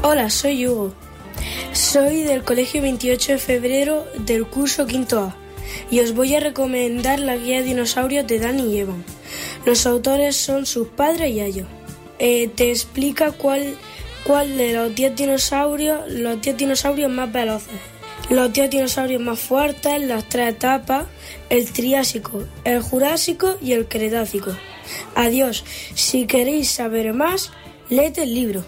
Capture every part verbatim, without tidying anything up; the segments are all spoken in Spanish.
Hola, soy Hugo. Soy del Colegio veintiocho de febrero del curso quinto A y os voy a recomendar la guía de dinosaurios de Dani y Evan. Los autores son sus padres y ellos. Eh, te explica cuál, cuál de los diez dinosaurios, los diez dinosaurios más veloces, los diez dinosaurios más fuertes, las tres etapas, el Triásico, el Jurásico y el Cretácico. Adiós. Si queréis saber más, léete el libro.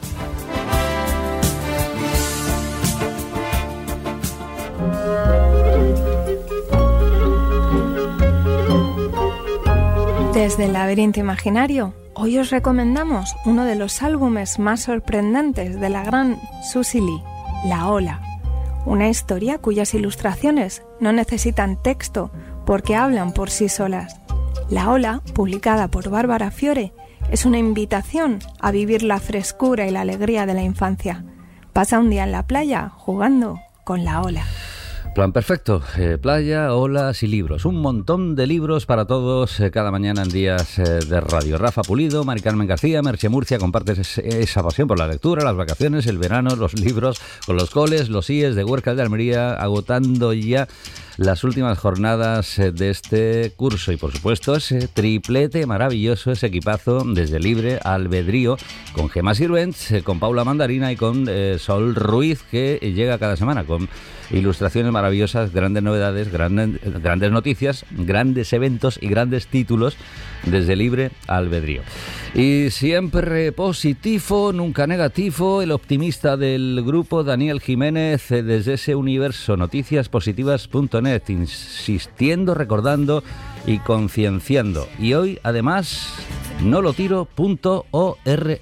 Desde el laberinto imaginario, hoy os recomendamos uno de los álbumes más sorprendentes de la gran Suzy Lee, La Ola. Una historia cuyas ilustraciones no necesitan texto porque hablan por sí solas. La Ola, publicada por Bárbara Fiore, es una invitación a vivir la frescura y la alegría de la infancia. Pasa un día en la playa jugando con la ola. Plan perfecto, eh, playa, olas y libros. Un montón de libros para todos eh, cada mañana en Días eh, de Radio. Rafa Pulido, Mari Carmen García, Merche Murcia, compartes es, esa pasión por la lectura, las vacaciones, el verano, los libros, con los coles, los I E S de Huércal de Almería, agotando ya las últimas jornadas de este curso y por supuesto ese triplete maravilloso, ese equipazo desde Libre a Albedrío con Gemma Sirvents, con Paula Mandarina y con eh, Sol Ruiz, que llega cada semana con ilustraciones maravillosas, grandes novedades, grandes, grandes noticias, grandes eventos y grandes títulos desde Libre a Albedrío. Y siempre positivo, nunca negativo, el optimista del grupo Daniel Jiménez desde ese universo noticias positivas punto net, insistiendo, recordando y concienciando. Y hoy, además, nolotiro punto org.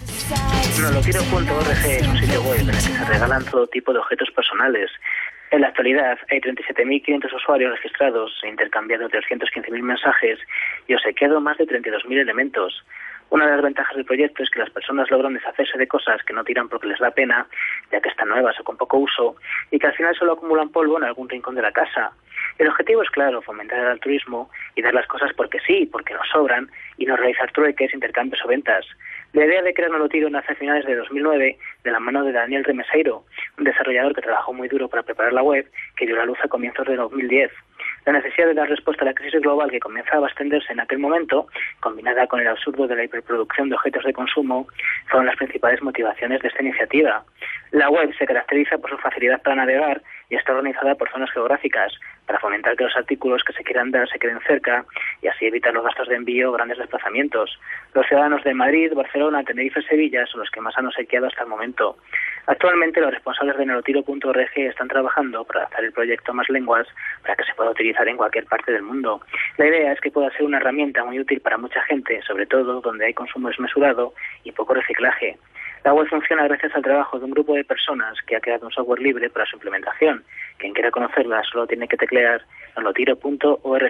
nolotiro punto org es un sitio web en el que se regalan todo tipo de objetos personales. En la actualidad hay treinta y siete mil quinientos usuarios registrados, intercambiando trescientos quince mil mensajes y obsequiado más de treinta y dos mil elementos. Una de las ventajas del proyecto es que las personas logran deshacerse de cosas que no tiran porque les da pena, ya que están nuevas o con poco uso, y que al final solo acumulan polvo en algún rincón de la casa. El objetivo es claro, fomentar el altruismo y dar las cosas porque sí, porque nos sobran, y no realizar trueques, intercambios o ventas. La idea de crear Nolotiro nace a finales de dos mil nueve de la mano de Daniel Remeseiro, un desarrollador que trabajó muy duro para preparar la web, que dio la luz a comienzos de dos mil diez. La necesidad de dar respuesta a la crisis global que comenzaba a extenderse en aquel momento, combinada con el absurdo de la hiperproducción de objetos de consumo, fueron las principales motivaciones de esta iniciativa. La web se caracteriza por su facilidad para navegar y está organizada por zonas geográficas, para fomentar que los artículos que se quieran dar se queden cerca y así evitar los gastos de envío o grandes desplazamientos. Los ciudadanos de Madrid, Barcelona, Tenerife y Sevilla son los que más han obsequiado hasta el momento. Actualmente los responsables de nolotiro punto org están trabajando para adaptar el proyecto a más lenguas para que se pueda utilizar en cualquier parte del mundo. La idea es que pueda ser una herramienta muy útil para mucha gente, sobre todo donde hay consumo desmesurado y poco reciclaje. La web funciona gracias al trabajo de un grupo de personas que ha creado un software libre para su implementación. Quien quiera conocerla solo tiene que teclear nolotiro punto org.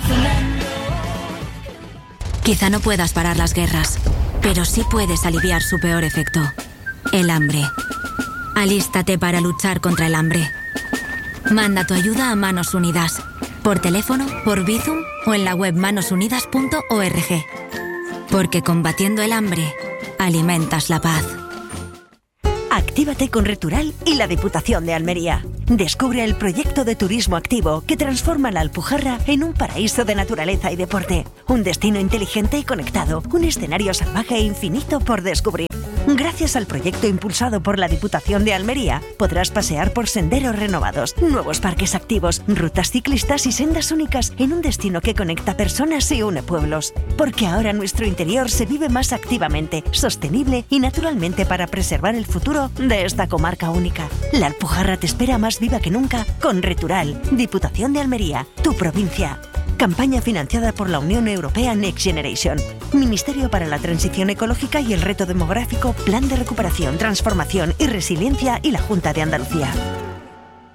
Quizá no puedas parar las guerras, pero sí puedes aliviar su peor efecto, el hambre. Alístate para luchar contra el hambre. Manda tu ayuda a Manos Unidas, por teléfono, por Bizum o en la web manos unidas punto org. Porque combatiendo el hambre, alimentas la paz. Actívate con Retural y la Diputación de Almería. Descubre el proyecto de turismo activo que transforma la Alpujarra en un paraíso de naturaleza y deporte. Un destino inteligente y conectado. Un escenario salvaje e infinito por descubrir. Gracias al proyecto impulsado por la Diputación de Almería, podrás pasear por senderos renovados, nuevos parques activos, rutas ciclistas y sendas únicas en un destino que conecta personas y une pueblos. Porque ahora nuestro interior se vive más activamente, sostenible y naturalmente para preservar el futuro de esta comarca única. La Alpujarra te espera más viva que nunca con Retural, Diputación de Almería, tu provincia. Campaña financiada por la Unión Europea Next Generation. Ministerio para la Transición Ecológica y el Reto Demográfico, Plan de Recuperación, Transformación y Resiliencia y la Junta de Andalucía.